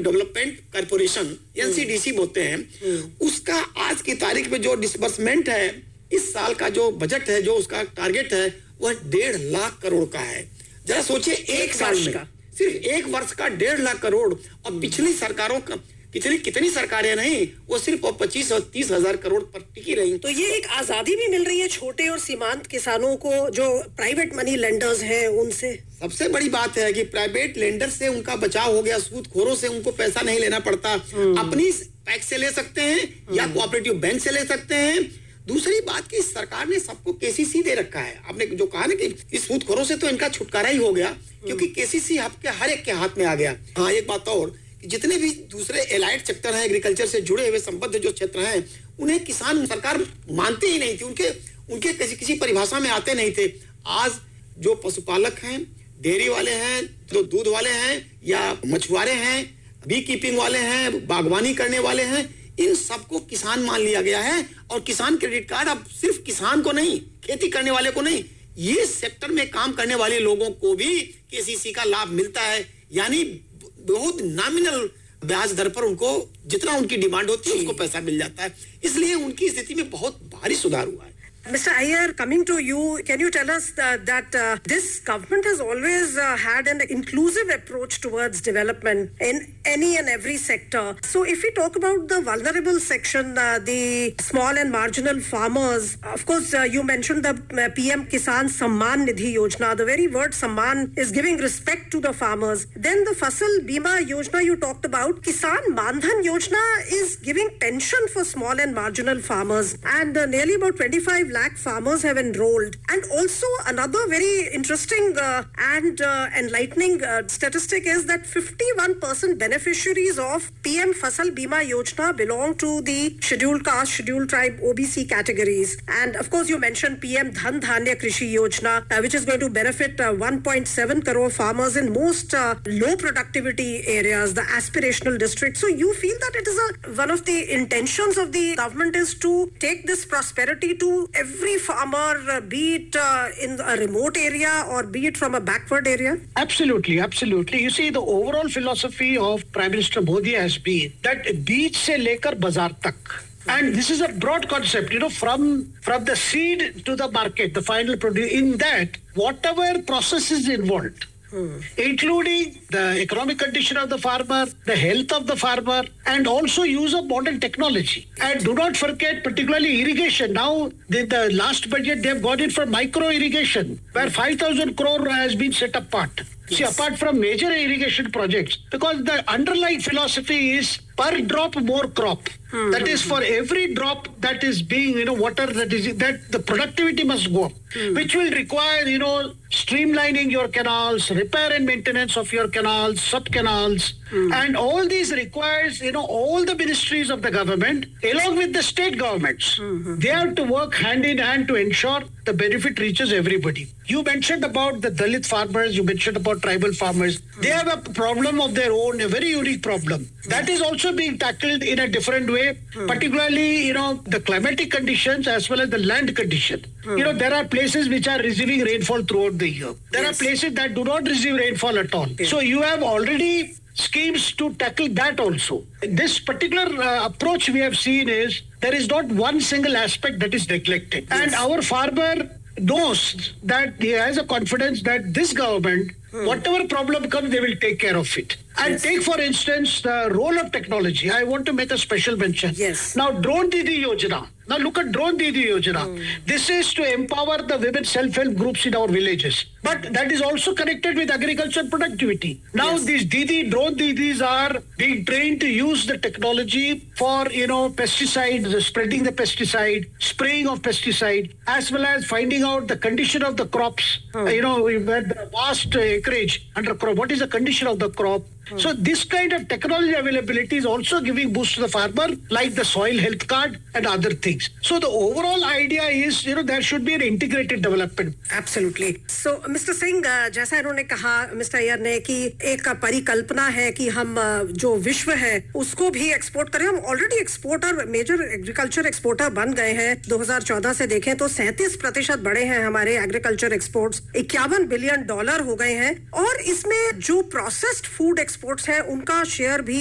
Development corporation NCDC बोलते हैं, उसका आज की तारीख में जो डिसबर्समेंट है, इस साल का जो बजट है, जो उसका टारगेट है, वह 1.5 लाख करोड़ का है। जरा सोचिए, एक साल में सिर्फ एक वर्ष का 1.5 लाख करोड़, और पिछली सरकारों का कितनी सरकारें नहीं, वो सिर्फ 25 और 30 हजार करोड़ पर टिकी रही। तो ये एक आजादी भी मिल रही है छोटे और सीमांत किसानों को, जो प्राइवेट मनी लेंडर्स हैं उनसे। सबसे बड़ी बात है कि प्राइवेट लेंडर से उनका बचाव हो गया, सूदखोरों से उनको पैसा नहीं लेना पड़ता, अपनी पैक्स से ले सकते हैं या कोऑपरेटिव बैंक से ले सकते हैं। दूसरी बात की सरकार ने सबको केसीसी दे रखा है। आपने जो कहा ना कि इस सूदखोरों से तो इनका छुटकारा ही हो गया, क्योंकि केसीसी आपके हर एक के हाथ में आ गया। हाँ, एक बात और, जितने भी दूसरे एलाइड सेक्टर हैं, एग्रीकल्चर से जुड़े हुए संबद्ध जो क्षेत्र हैं, उन्हें किसान सरकार मानती ही नहीं थी, उनके किसी परिभाषा में आते नहीं थे। आज जो पशुपालक हैं, डेयरी वाले हैं, जो दूध वाले हैं या मछुआरे हैं, बी कीपिंग वाले हैं, बागवानी करने वाले हैं, इन सबको किसान मान लिया गया है। और किसान क्रेडिट कार्ड अब सिर्फ किसान को नहीं, खेती करने वाले को नहीं, ये सेक्टर में काम करने वाले लोगों को भी केसीसी का लाभ मिलता है। यानी बहुत नॉमिनल ब्याज दर पर उनको जितना उनकी डिमांड होती है उसको पैसा मिल जाता है। इसलिए उनकी स्थिति में बहुत भारी सुधार हुआ है। Mr. Iyer, coming to you, can you tell us that this government has always had an inclusive approach towards development in any and every sector. So if we talk about the vulnerable section, the small and marginal farmers, of course, you mentioned the PM Kisan Samman Nidhi Yojana. The very word Samman is giving respect to the farmers. Then the Fasal Bima Yojana you talked about. Kisan Mandhan Yojana is giving pension for small and marginal farmers. And nearly about 25 lakh farmers have enrolled. And also another very interesting and enlightening statistic is that 51% beneficiaries of PM Fasal Bima Yojana belong to the scheduled caste, scheduled tribe, OBC categories. And of course you mentioned PM Dhan Dhanya Krishi Yojana, which is going to benefit 1.7 crore farmers in most low productivity areas, the aspirational districts. So you feel that it is one of the intentions of the government is to take this prosperity to every farmer, be it in a remote area or be it from a backward area? Absolutely, absolutely. You see, the overall philosophy of Prime Minister Modi has been that beach se lekar bazaar tak. And this is a broad concept, from the seed to the market, the final produce. In that, whatever process is involved, including the economic condition of the farmer, the health of the farmer, and also use of modern technology. And do not forget, particularly irrigation. Now, the last budget, they have gone in for micro irrigation, where 5,000 crore has been set apart. Yes. See, apart from major irrigation projects, because the underlying philosophy is per drop more crop. That is, for every drop that is being, water that the productivity must go up, which will require, streamlining your canals, repair and maintenance of your canals, sub-canals, and all these requires, all the ministries of the government, along with the state governments, they have to work hand in hand to ensure the benefit reaches everybody. You mentioned about the Dalit farmers, you mentioned about tribal farmers. They have a problem of their own, a very unique problem. That is also being tackled in a different way, particularly, the climatic conditions as well as the land condition. There are places which are receiving rainfall throughout the year. There are places that do not receive rainfall at all. So you have already schemes to tackle that also. This particular approach we have seen is there is not one single aspect that is neglected. And our farmer knows that he has a confidence that this government, whatever problem comes, they will take care of it. And take, for instance, the role of technology. I want to make a special mention. Now, Drone Didi Yojana. Now, look at Drone Didi Yojana. This is to empower the women self-help groups in our villages. But that is also connected with agriculture productivity. Now, these Drone Didis are being trained to use the technology for, pesticides, spreading the pesticide, spraying of pesticide, as well as finding out the condition of the crops. We've had vast acreage under crop. What is the condition of the crop? So this kind of technology availability is also giving boost to the farmer, like the soil health card and other things. So the overall idea is, there should be an integrated development. Absolutely. So Mr. Singh, जैसा इन्होंने कहा Mr. Iyer ने कि एक परिकल्पना है कि हम जो विश्व है उसको भी एक्सपोर्ट करें. हम already exporter, major agriculture exporter बन गए हैं. 2014 से देखें तो 37% बढ़े हैं हमारे एग्रीकल्चर एक्सपोर्ट्स. $51 बिलियन हो गए हैं. और इसमें जो प्रोसेस्ड फूड एक्सपोर्ट्स है उनका शेयर भी